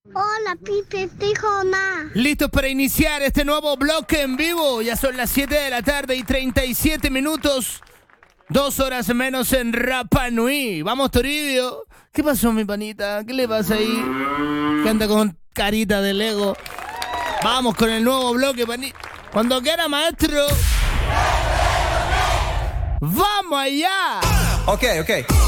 Hola, Pipe, Tijona. Listos para iniciar este nuevo bloque en vivo. Ya son las 7 de la tarde y 37 minutos. 2 horas menos en Rapa Nui. Vamos, Toribio. ¿Qué pasó, mi panita? ¿Qué le pasa ahí? Que anda con carita de Lego. Vamos con el nuevo bloque, panita. Cuando quiera, maestro. ¡Vamos allá! Ok.